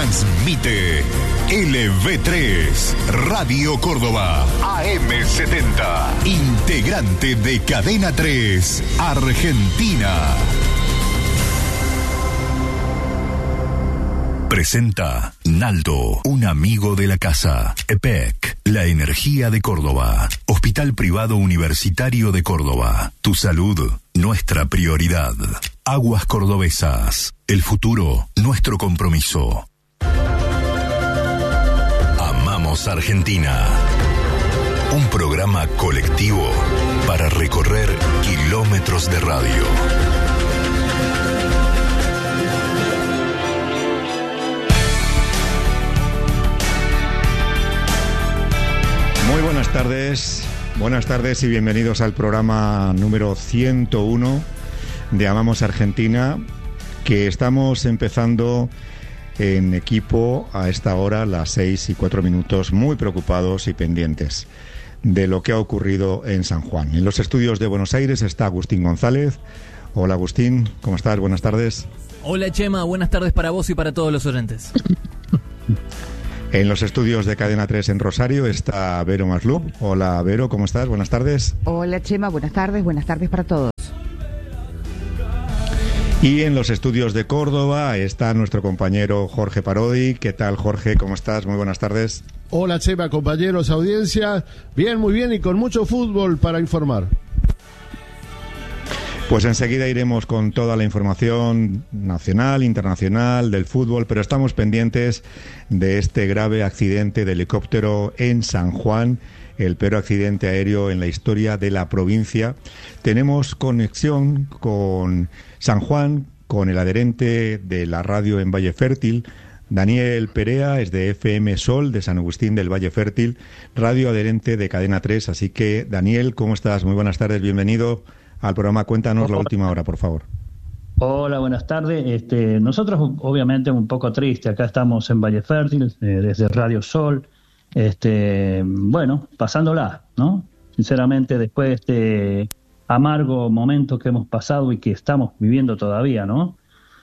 Transmite LV3, Radio Córdoba, AM70, integrante de Cadena 3, Argentina. Presenta Naldo, un amigo de la casa. EPEC, la energía de Córdoba. Hospital Privado Universitario de Córdoba. Tu salud, nuestra prioridad. Aguas Cordobesas, el futuro, nuestro compromiso. Amamos Argentina. Un programa colectivo para recorrer kilómetros de radio. Muy buenas tardes y bienvenidos al programa número 101 de Amamos Argentina, que estamos empezando en equipo a esta hora, las 6:04, muy preocupados y pendientes de lo que ha ocurrido en San Juan. En los estudios de Buenos Aires está Agustín González. Hola Agustín, ¿cómo estás? Buenas tardes. Hola Chema, buenas tardes para vos y para todos los oyentes. En los estudios de Cadena 3 en Rosario está Vero Maslup. Hola Vero, ¿cómo estás? Buenas tardes. Hola Chema, buenas tardes para todos. Y en los estudios de Córdoba está nuestro compañero Jorge Parodi. ¿Qué tal, Jorge? ¿Cómo estás? Muy buenas tardes. Hola Chema, compañeros, audiencia. Bien, muy bien y con mucho fútbol para informar. Pues enseguida iremos con toda la información nacional, internacional, del fútbol, pero estamos pendientes de este grave accidente de helicóptero en San Juan, el peor accidente aéreo en la historia de la provincia. Tenemos conexión con San Juan, con el adherente de la radio en Valle Fértil, Daniel Perea, es de FM Sol, de San Agustín del Valle Fértil, radio adherente de Cadena 3. Así que, Daniel, ¿cómo estás? Muy buenas tardes, bienvenido al programa. Cuéntanos la última hora, por favor. Hola, buenas tardes. Nosotros, obviamente, un poco triste. Acá estamos en Valle Fértil, desde Radio Sol. Bueno, pasándola, ¿no? Sinceramente, después de este amargo momento que hemos pasado y que estamos viviendo todavía, ¿no?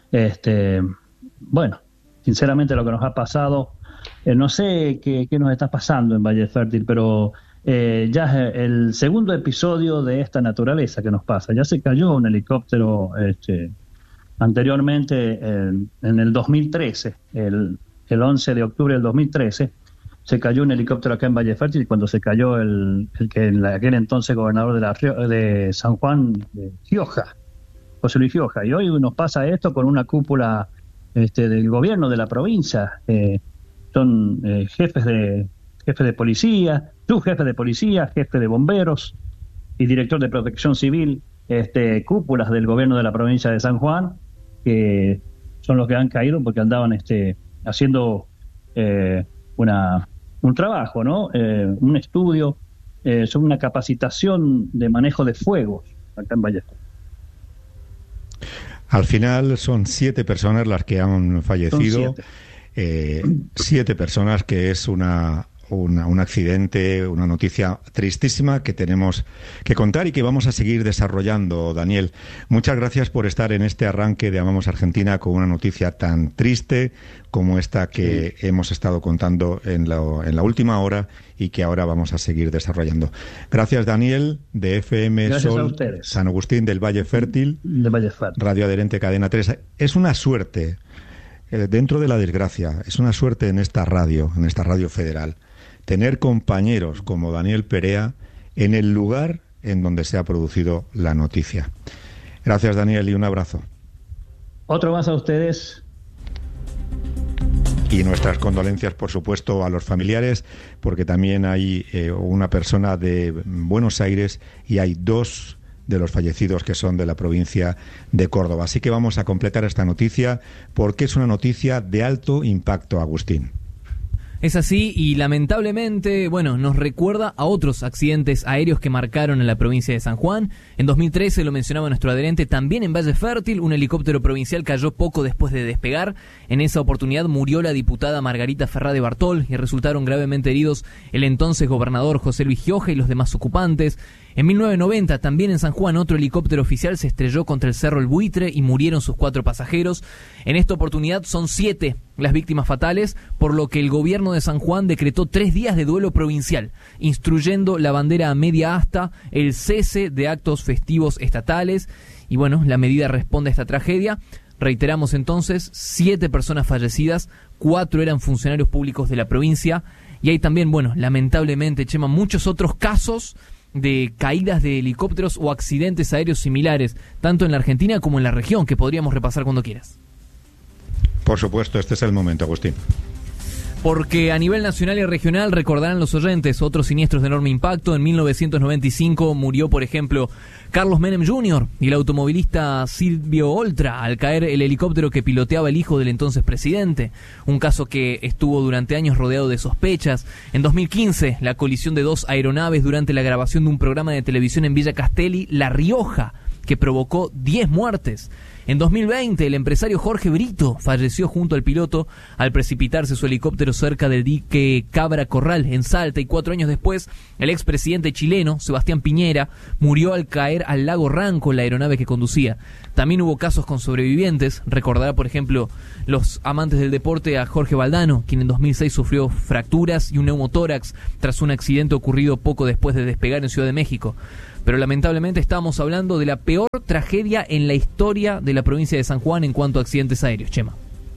Bueno, sinceramente lo que nos ha pasado, no sé qué nos está pasando en Valle Fértil, pero ya es el segundo episodio de esta naturaleza que nos pasa. Ya se cayó un helicóptero anteriormente en el 2013, el 11 de octubre del 2013, se cayó un helicóptero acá en Valle Fértil cuando se cayó el que en aquel entonces gobernador de San Juan, de Gioja, José Luis Gioja. Y hoy nos pasa esto con una cúpula del gobierno de la provincia. Son jefes de policía, subjefe de policía, jefe de bomberos y director de protección civil, cúpulas del gobierno de la provincia de San Juan, que son los que han caído porque andaban haciendo un trabajo, ¿no? Un estudio sobre una capacitación de manejo de fuegos acá en Valle. Al final son 7 personas las que han fallecido. 7 personas, que es un accidente, una noticia tristísima que tenemos que contar y que vamos a seguir desarrollando. Daniel, muchas gracias por estar en este arranque de Amamos Argentina con una noticia tan triste como esta que hemos estado contando en la última hora y que ahora vamos a seguir desarrollando. Gracias, Daniel, de FM Gracias Sol, San Agustín del Valle Fértil, radio adherente Cadena 3. Es una suerte, dentro de la desgracia, es una suerte en esta radio federal, tener compañeros como Daniel Perea en el lugar en donde se ha producido la noticia. Gracias, Daniel, y un abrazo. Otro más a ustedes. Y nuestras condolencias, por supuesto, a los familiares, porque también hay una persona de Buenos Aires y hay 2 de los fallecidos que son de la provincia de Córdoba. Así que vamos a completar esta noticia porque es una noticia de alto impacto, Agustín. Es así y lamentablemente, nos recuerda a otros accidentes aéreos que marcaron en la provincia de San Juan. En 2013, lo mencionaba nuestro adherente, también en Valle Fértil, un helicóptero provincial cayó poco después de despegar. En esa oportunidad murió la diputada Margarita Ferrade Bartol y resultaron gravemente heridos el entonces gobernador José Luis Gioja y los demás ocupantes. En 1990, también en San Juan, otro helicóptero oficial se estrelló contra el Cerro El Buitre y murieron sus 4 pasajeros. En esta oportunidad son 7 las víctimas fatales, por lo que el gobierno de San Juan decretó 3 días de duelo provincial, instruyendo la bandera a media asta, el cese de actos festivos estatales. Y bueno, la medida responde a esta tragedia. Reiteramos entonces, 7 personas fallecidas, 4 eran funcionarios públicos de la provincia. Y hay también, bueno, lamentablemente, Chema, muchos otros casos de caídas de helicópteros o accidentes aéreos similares, tanto en la Argentina como en la región, que podríamos repasar cuando quieras. Por supuesto, este es el momento, Agustín. Porque a nivel nacional y regional, recordarán los oyentes, otros siniestros de enorme impacto. En 1995 murió, por ejemplo, Carlos Menem Jr. y el automovilista Silvio Oltra al caer el helicóptero que piloteaba el hijo del entonces presidente. Un caso que estuvo durante años rodeado de sospechas. En 2015, la colisión de 2 aeronaves durante la grabación de un programa de televisión en Villa Castelli, La Rioja, que provocó 10 muertes. En 2020, el empresario Jorge Brito falleció junto al piloto al precipitarse su helicóptero cerca del dique Cabra Corral, en Salta, y 4 años después, el expresidente chileno, Sebastián Piñera, murió al caer al lago Ranco la aeronave que conducía. También hubo casos con sobrevivientes. Recordará, por ejemplo, los amantes del deporte a Jorge Valdano, quien en 2006 sufrió fracturas y un neumotórax tras un accidente ocurrido poco después de despegar en Ciudad de México. Pero lamentablemente estamos hablando de la peor tragedia en la historia de la provincia de San Juan en cuanto a accidentes aéreos, Chema.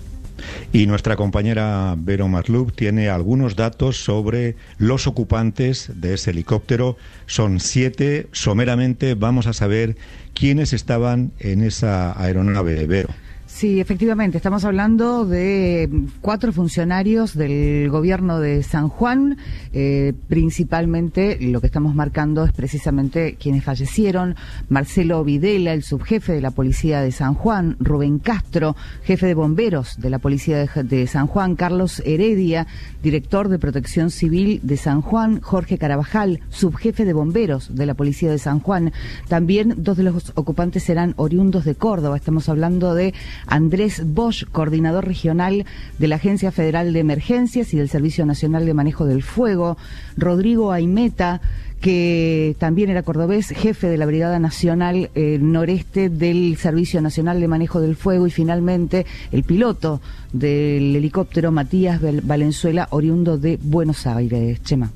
Y nuestra compañera Vero Maslub tiene algunos datos sobre los ocupantes de ese helicóptero. Son 7. Someramente vamos a saber quiénes estaban en esa aeronave, Vero. Sí, efectivamente, estamos hablando de 4 funcionarios del gobierno de San Juan. Principalmente lo que estamos marcando es precisamente quienes fallecieron: Marcelo Videla, el subjefe de la policía de San Juan; Rubén Castro, jefe de bomberos de la policía de San Juan; Carlos Heredia, director de protección civil de San Juan; Jorge Carabajal, subjefe de bomberos de la policía de San Juan. También 2 de los ocupantes eran oriundos de Córdoba. Estamos hablando de Andrés Bosch, coordinador regional de la Agencia Federal de Emergencias y del Servicio Nacional de Manejo del Fuego; Rodrigo Aimeta, que también era cordobés, jefe de la Brigada Nacional Noreste del Servicio Nacional de Manejo del Fuego; y finalmente el piloto del helicóptero, Matías Valenzuela, oriundo de Buenos Aires. Chema.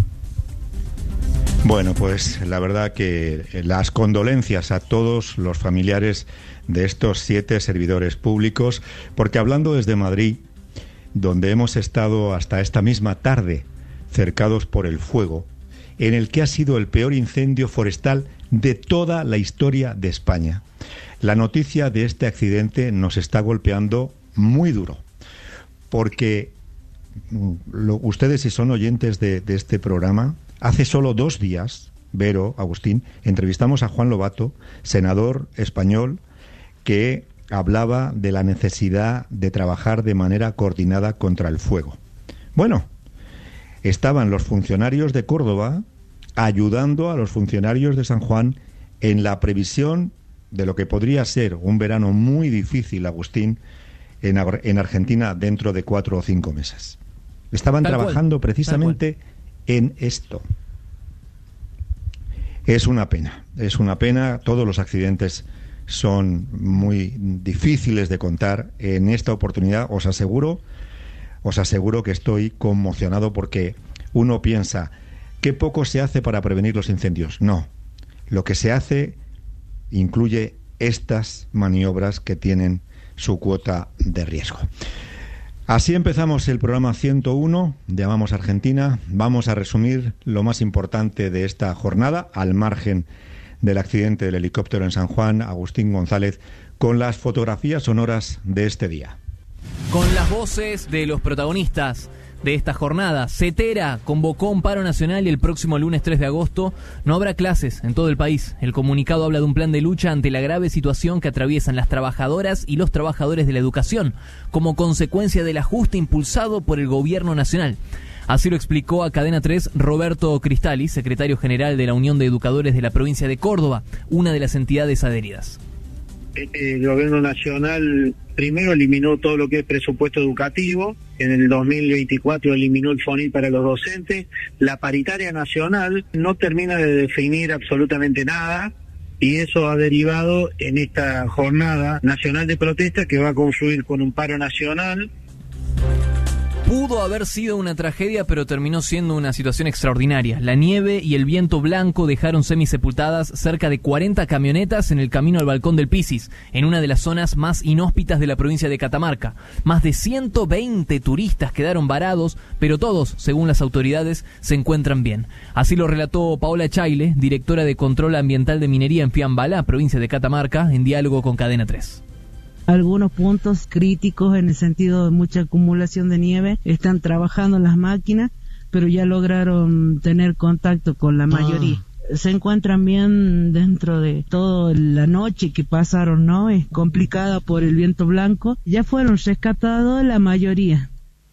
Bueno, pues la verdad que las condolencias a todos los familiares de estos 7 servidores públicos, porque hablando desde Madrid, donde hemos estado hasta esta misma tarde cercados por el fuego, en el que ha sido el peor incendio forestal de toda la historia de España, la noticia de este accidente nos está golpeando muy duro, porque ustedes, si son oyentes de este programa, hace solo 2 días, Vero, Agustín, entrevistamos a Juan Lobato, senador español, que hablaba de la necesidad de trabajar de manera coordinada contra el fuego. Bueno, estaban los funcionarios de Córdoba ayudando a los funcionarios de San Juan en la previsión de lo que podría ser un verano muy difícil, Agustín, en Argentina dentro de 4 o 5 meses. Estaban trabajando precisamente en esto. Es una pena, todos los accidentes son muy difíciles de contar. En esta oportunidad os aseguro que estoy conmocionado, porque uno piensa, ¿qué poco se hace para prevenir los incendios? No, lo que se hace incluye estas maniobras que tienen su cuota de riesgo. Así empezamos el programa 101 de Amamos Argentina. Vamos a resumir lo más importante de esta jornada, al margen del accidente del helicóptero en San Juan. Agustín González, con las fotografías sonoras de este día. Con las voces de los protagonistas de esta jornada. CETERA convocó un paro nacional y el próximo lunes 3 de agosto no habrá clases en todo el país. El comunicado habla de un plan de lucha ante la grave situación que atraviesan las trabajadoras y los trabajadores de la educación, como consecuencia del ajuste impulsado por el gobierno nacional. Así lo explicó a Cadena 3 Roberto Cristali, secretario general de la Unión de Educadores de la provincia de Córdoba, una de las entidades adheridas. El gobierno nacional primero eliminó todo lo que es presupuesto educativo, En el 2024 eliminó el FONIL para los docentes. La paritaria nacional no termina de definir absolutamente nada, y eso ha derivado en esta jornada nacional de protesta que va a confluir con un paro nacional. Pudo haber sido una tragedia, pero terminó siendo una situación extraordinaria. La nieve y el viento blanco dejaron semisepultadas cerca de 40 camionetas en el camino al Balcón del Pisis, en una de las zonas más inhóspitas de la provincia de Catamarca. Más de 120 turistas quedaron varados, pero todos, según las autoridades, se encuentran bien. Así lo relató Paola Chaile, directora de Control Ambiental de Minería en Fiambalá, provincia de Catamarca, en diálogo con Cadena 3. Algunos puntos críticos en el sentido de mucha acumulación de nieve, están trabajando las máquinas, pero ya lograron tener contacto con la mayoría. Se encuentran bien dentro de toda la noche que pasaron, ¿no? Es complicada por el viento blanco. Ya fueron rescatados la mayoría.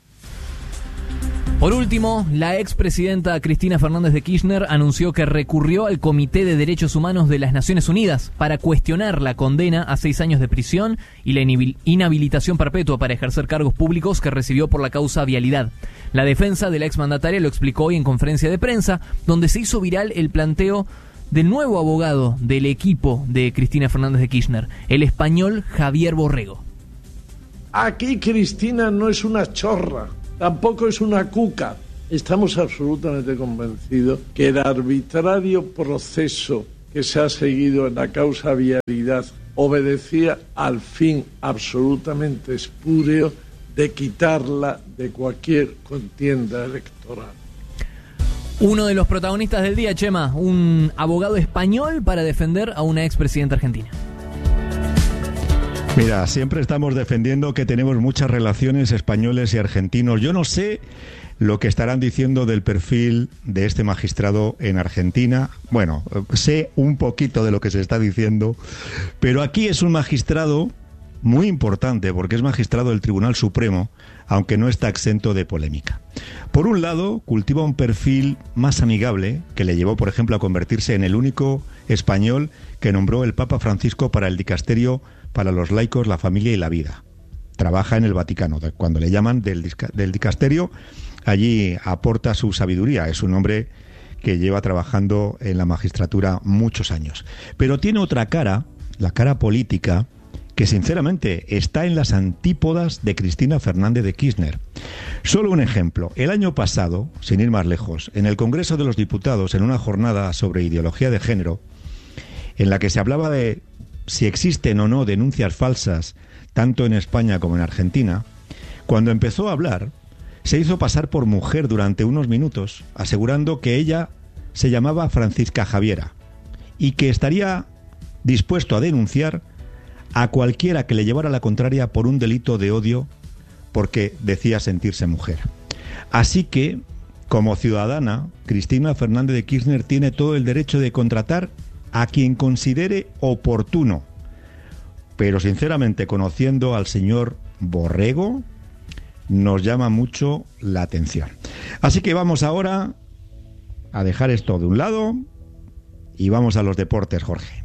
Por último, la expresidenta Cristina Fernández de Kirchner anunció que recurrió al Comité de Derechos Humanos de las Naciones Unidas para cuestionar la condena a 6 años de prisión y la inhabilitación perpetua para ejercer cargos públicos que recibió por la causa vialidad. La defensa de la exmandataria lo explicó hoy en conferencia de prensa, donde se hizo viral el planteo del nuevo abogado del equipo de Cristina Fernández de Kirchner, el español Javier Borrego. Aquí Cristina no es una chorra. Tampoco es una cuca. Estamos absolutamente convencidos que el arbitrario proceso que se ha seguido en la causa vialidad obedecía al fin absolutamente espúreo de quitarla de cualquier contienda electoral. Uno de los protagonistas del día, Chema, un abogado español para defender a una expresidenta argentina. Mira, siempre estamos defendiendo que tenemos muchas relaciones españoles y argentinos. Yo no sé lo que estarán diciendo del perfil de este magistrado en Argentina. Bueno, sé un poquito de lo que se está diciendo, pero aquí es un magistrado muy importante porque es magistrado del Tribunal Supremo, aunque no está exento de polémica. Por un lado, cultiva un perfil más amigable que le llevó, por ejemplo, a convertirse en el único español que nombró el Papa Francisco para el dicasterio para los laicos, la familia y la vida. Trabaja en el Vaticano. Cuando le llaman del dicasterio, allí aporta su sabiduría. Es un hombre que lleva trabajando en la magistratura muchos años. Pero tiene otra cara, la cara política, que sinceramente está en las antípodas de Cristina Fernández de Kirchner. Solo un ejemplo. El año pasado, sin ir más lejos, en el Congreso de los Diputados, en una jornada sobre ideología de género, en la que se hablaba de si existen o no denuncias falsas, tanto en España como en Argentina, cuando empezó a hablar, se hizo pasar por mujer durante unos minutos, asegurando que ella se llamaba Francisca Javiera y que estaría dispuesto a denunciar a cualquiera que le llevara la contraria por un delito de odio porque decía sentirse mujer. Así que, como ciudadana, Cristina Fernández de Kirchner tiene todo el derecho de contratar a quien considere oportuno. Pero sinceramente, conociendo al señor Borrego, nos llama mucho la atención. Así que vamos ahora a dejar esto de un lado y vamos a los deportes, Jorge.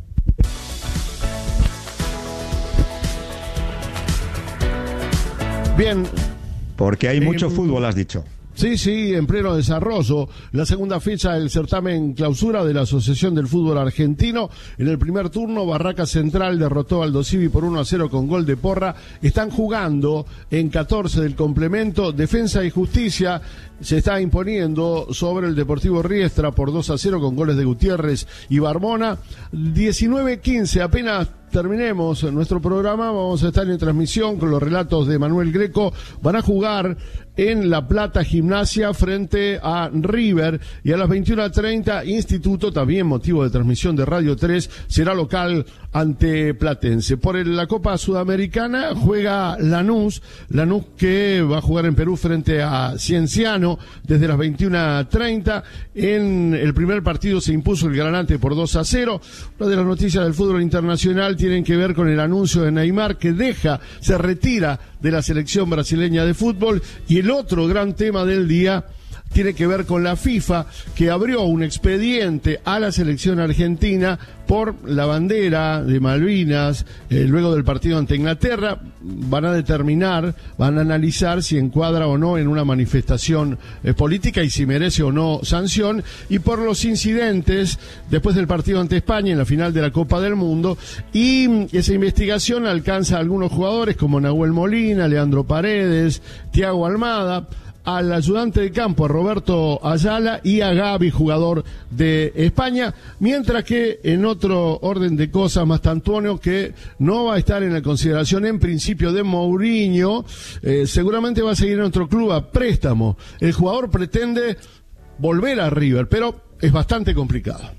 Bien. Porque hay mucho fútbol, has dicho. Sí, en pleno desarrollo. La segunda fecha del certamen clausura de la Asociación del Fútbol Argentino. En el primer turno, Barraca Central derrotó al Aldo Civi por 1-0 con gol de Porra. Están jugando en 14 del complemento. Defensa y Justicia se está imponiendo sobre el Deportivo Riestra por 2-0 con goles de Gutiérrez y Barbona. 19-15, apenas terminemos nuestro programa, vamos a estar en transmisión con los relatos de Manuel Greco. Van a jugar en La Plata Gimnasia frente a River, y a las 21:30 Instituto, también motivo de transmisión de Radio 3, será local ante Platense. Por la Copa Sudamericana juega Lanús que va a jugar en Perú frente a Cienciano desde las 21:30. En el primer partido se impuso el Granate por 2-0. Una de las noticias del fútbol internacional tienen que ver con el anuncio de Neymar, que se retira de la selección brasileña de fútbol. Y el otro gran tema del día tiene que ver con la FIFA, que abrió un expediente a la selección argentina por la bandera de Malvinas, luego del partido ante Inglaterra. Van a analizar si encuadra o no en una manifestación política y si merece o no sanción, y por los incidentes después del partido ante España en la final de la Copa del Mundo, y esa investigación alcanza a algunos jugadores como Nahuel Molina, Leandro Paredes, Thiago Almada, al ayudante de campo, a Roberto Ayala, y a Gavi, jugador de España, mientras que en otro orden de cosas, Mastantuono, que no va a estar en la consideración en principio de Mourinho, seguramente va a seguir en otro club a préstamo. El jugador pretende volver a River, pero es bastante complicado.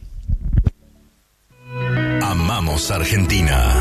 Amamos Argentina.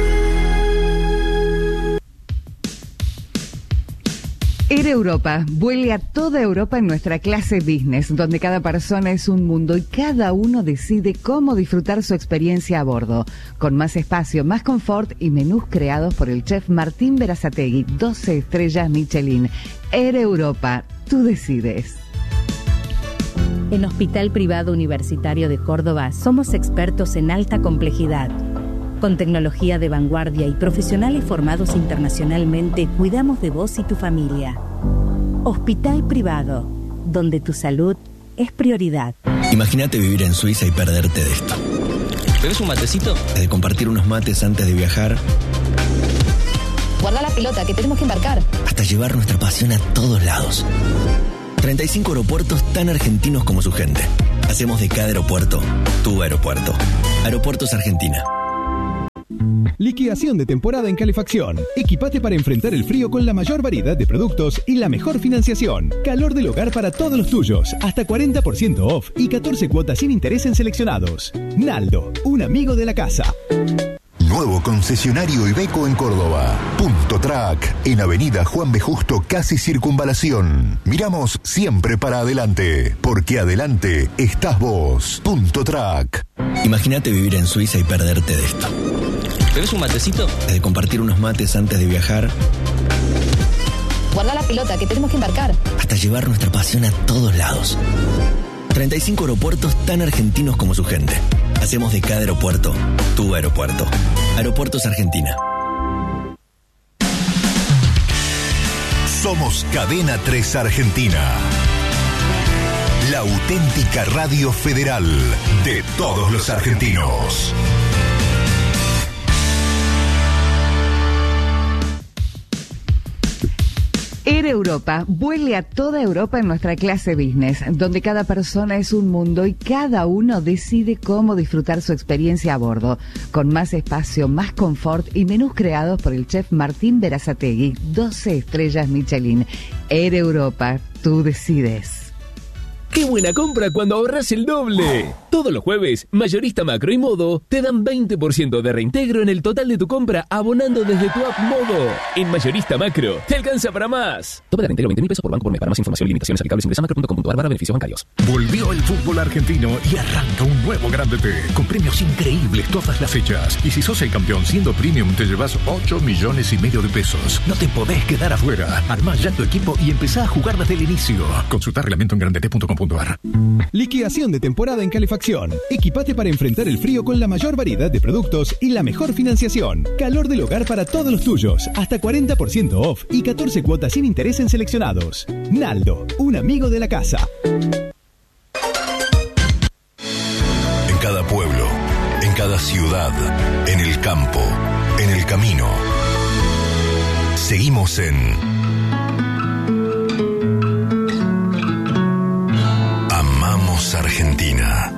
Air Europa vuele a toda Europa en nuestra clase business, donde cada persona es un mundo y cada uno decide cómo disfrutar su experiencia a bordo. Con más espacio, más confort y menús creados por el chef Martín Berazategui, 12 estrellas Michelin. Air Europa, tú decides. En Hospital Privado Universitario de Córdoba somos expertos en alta complejidad. Con tecnología de vanguardia y profesionales formados internacionalmente, cuidamos de vos y tu familia. Hospital Privado, donde tu salud es prioridad. Imagínate vivir en Suiza y perderte de esto. ¿Bebes un matecito? De compartir unos mates antes de viajar. Guarda la pelota, que tenemos que embarcar. Hasta llevar nuestra pasión a todos lados. 35 aeropuertos tan argentinos como su gente. Hacemos de cada aeropuerto tu aeropuerto. Aeropuertos Argentina. Liquidación de temporada en calefacción. Equipate para enfrentar el frío con la mayor variedad de productos y la mejor financiación. Calor del hogar para todos los tuyos. Hasta 40% off y 14 cuotas sin interés en seleccionados. Naldo, un amigo de la casa. Nuevo concesionario Iveco en Córdoba. Punto Track, en Avenida Juan B. Justo, casi Circunvalación. Miramos siempre para adelante, porque adelante estás vos. Punto Track. Imagínate vivir en Suiza y perderte de esto. ¿Bebes un matecito? De compartir unos mates antes de viajar. Guarda la pelota, que tenemos que embarcar. Hasta llevar nuestra pasión a todos lados. 35 aeropuertos tan argentinos como su gente. Hacemos de cada aeropuerto tu aeropuerto. Aeropuertos Argentina. Somos Cadena 3 Argentina. La auténtica radio federal de todos los argentinos. Air Europa vuele a toda Europa en nuestra clase business, donde cada persona es un mundo y cada uno decide cómo disfrutar su experiencia a bordo. Con más espacio, más confort y menús creados por el chef Martín Berazategui, 12 estrellas Michelin. Air Europa, tú decides. ¡Qué buena compra cuando ahorras el doble! Todos los jueves, Mayorista Macro y Modo te dan 20% de reintegro en el total de tu compra abonando desde tu app Modo. En Mayorista Macro, te alcanza para más. Tope de reintegro 20.000 pesos por banco por mes. Para más información y limitaciones aplicables ingresa macro.com.ar/beneficios bancarios. Volvió el fútbol argentino y arranca un nuevo Grande T, con premios increíbles todas las fechas. Y si sos el campeón siendo premium, te llevas 8,5 millones de pesos. No te podés quedar afuera. Armá ya tu equipo y empezá a jugar desde el inicio. Consulta reglamento en grandet.com. Liquidación de temporada en calefacción. Equipate para enfrentar el frío con la mayor variedad de productos y la mejor financiación. Calor del hogar para todos los tuyos. Hasta 40% off y 14 cuotas sin interés en seleccionados. Naldo, un amigo de la casa. En cada pueblo, en cada ciudad, en el campo, en el camino. Seguimos en Amamos Argentina.